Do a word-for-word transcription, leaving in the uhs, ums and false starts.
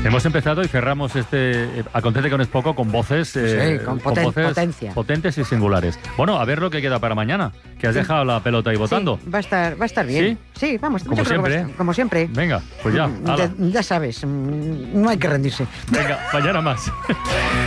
Hemos empezado y cerramos este eh, Acontece con es poco con voces, eh, Sí, con poten- con voces potencia. potentes y singulares. Bueno, a ver lo que queda para mañana, que has Sí. dejado la pelota ahí votando. Sí, va a estar, va a estar bien. ¿Sí? vamos. Como yo creo que va a siempre, estar- ¿eh? Como siempre. Venga, pues ya, Mm, hala. Ya, ya sabes, mm, no hay que rendirse. Venga, mañana más.